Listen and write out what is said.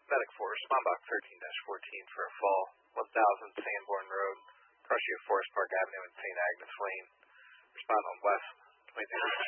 Medic 4, respond box 13-14 for a fall, 1000 Sanborn Road, across Forest Park Avenue and St. Agnes Lane. Respond on west, 23